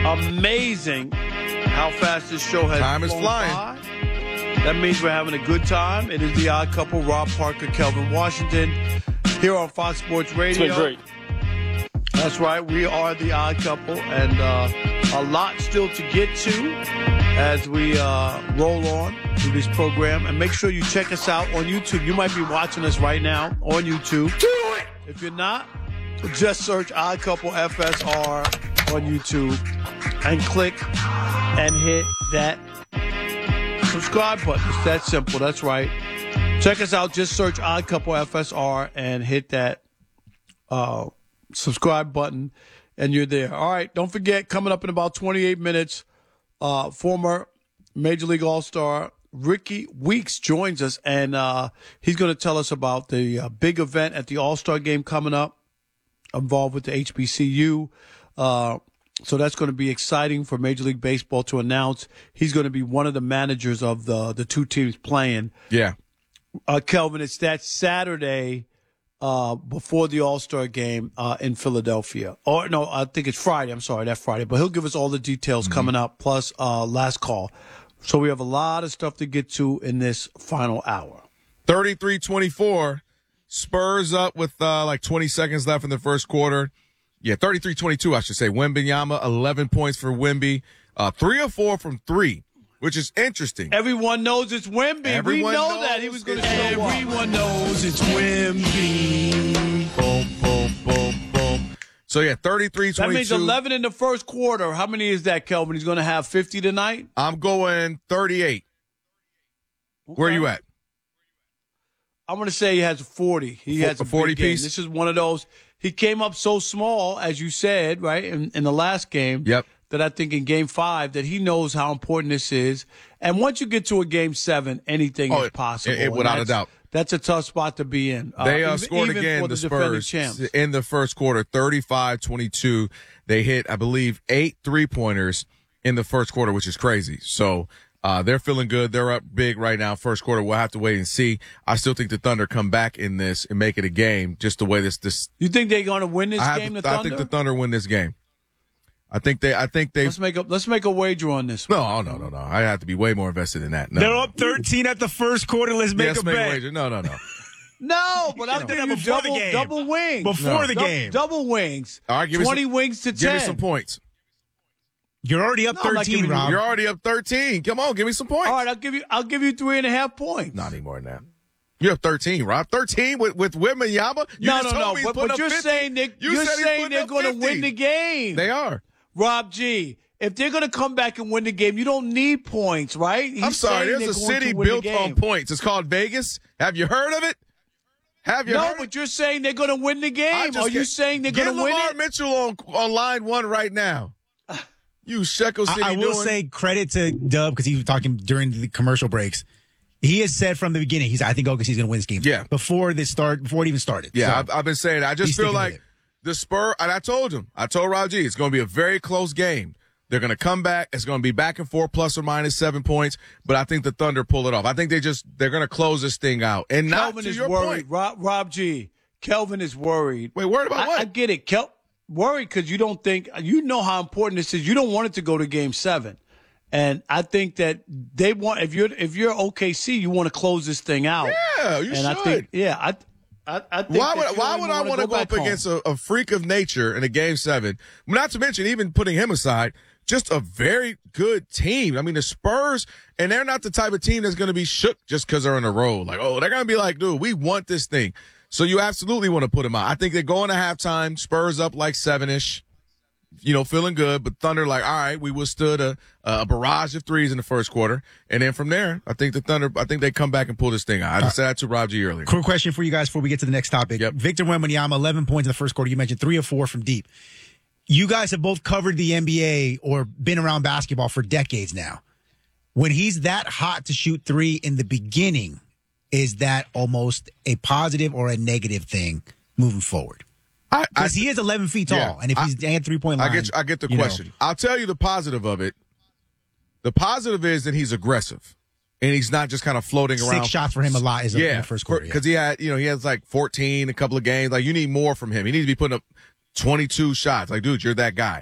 Amazing how fast this show has Time is flown flying. by. That means we're having a good time. It is the Odd Couple, Rob Parker, Kelvin Washington, here on Fox Sports Radio. It's been great. That's right. We are the Odd Couple, and a lot still to get to as we roll on through this program. And make sure you check us out on YouTube. You might be watching us right now on YouTube. Do it! If you're not, just search Odd Couple FSR on YouTube and click and hit that subscribe button. It's that simple. That's right. Check us out. Just search Odd Couple FSR and hit that subscribe button, and you're there. All right. Don't forget, coming up in about 28 minutes, former Major League All-Star Ricky Weeks joins us, and he's going to tell us about the big event at the All-Star game coming up, involved with the HBCU. So that's going to be exciting for Major League Baseball to announce. He's going to be one of the managers of the two teams playing. Yeah. Kelvin, it's that Saturday before the All-Star game in Philadelphia. Or no, I think it's Friday. I'm sorry, that Friday. But he'll give us all the details coming up, plus last call. So we have a lot of stuff to get to in this final hour. 33-24. Spurs up with like 20 seconds left in the first quarter. Yeah, 33-22, I should say. Wembanyama, 11 points for Wemby. 3 of 4 from 3, which is interesting. Everyone knows it's Wemby. Everyone we know knows that. He was going to it's show up. Everyone knows it's Wemby. Boom, boom, boom, boom. So, yeah, 33-22. That means 11 in the first quarter. How many is that, Kelvin? He's going to have 50 tonight? I'm going 38. Okay. Where are you at? I'm going to say he has 40. He has a 40 piece. This is one of those. He came up so small, as you said, right, in the last game. Yep. That I think in Game 5 that he knows how important this is. And once you get to a Game 7, anything is possible. Without a doubt. That's a tough spot to be in. They scored again, the Spurs, in the first quarter, 35-22. They hit, I believe, 8 3-pointers in the first quarter, which is crazy. So they're feeling good. They're up big right now. First quarter, we'll have to wait and see. I still think the Thunder come back in this and make it a game, just the way this. You think they're going to win this game, the Thunder? I think the Thunder win this game. I think they. Let's make a wager on this. No. I have to be way more invested in that. No. They're up 13 at the first quarter. Let's make a bet. Wager. No. No, but I'm giving you double wings. Before the game. Double wings. All right, 20 wings to 10. Give me some points. You're already up 13, Rob. You're already up 13. Come on, give me some points. All right, I'll give you 3.5 points. Not any more than that. You're up 13, Rob. 13 with Wembanyama. No. But you're saying they're going to win the game. They are. Rob G., if they're going to come back and win the game, you don't need points, right? I'm sorry. There's a city built on points. It's called Vegas. Have you heard of it? No, but you're saying they're going to win the game. Are you saying they're going to win it? Get Lamar Mitchell on line 1 right now. You Shekel City. I will say credit to Dub because he was talking during the commercial breaks. He has said from the beginning, I think OKC is going to win this game. Yeah. Before it even started. Yeah, so I've been saying that. I just feel like the Spurs, and I told Rob G, it's going to be a very close game. They're going to come back. It's going to be back and forth, plus or minus 7 points. But I think the Thunder pull it off. I think they're going to close this thing out. And Kelvin is worried. Rob G, Kelvin is worried. Wait, worried about what? I get it. Worried because you don't think – you know how important this is. You don't want it to go to Game 7. And I think that they want – if you're OKC, you want to close this thing out. Yeah, you should. I think – I think why would I want to go up against a freak of nature in a Game 7? Not to mention, even putting him aside, just a very good team. I mean, the Spurs, and they're not the type of team that's going to be shook just because they're on the road. Like, they're going to be like, dude, we want this thing. So you absolutely want to put them out. I think they're going to halftime, Spurs up like 7-ish, feeling good. But Thunder like, all right, we withstood a barrage of threes in the first quarter. And then from there, I think they come back and pull this thing out. I just said that to Rob G earlier. Quick question for you guys before we get to the next topic. Yep. Victor Wembanyama, 11 points in the first quarter. You mentioned 3 of 4 from deep. You guys have both covered the NBA or been around basketball for decades now. When he's that hot to shoot 3 in the beginning, is that almost a positive or a negative thing moving forward? Because he is 11 feet tall, and if he's at 3-point line. I get the question. I'll tell you the positive of it. The positive is that he's aggressive, and he's not just kind of floating around. 6 shots for him a lot in the first quarter. Because he has like 14 a couple of games. Like, you need more from him. He needs to be putting up 22 shots. Like, dude, you're that guy.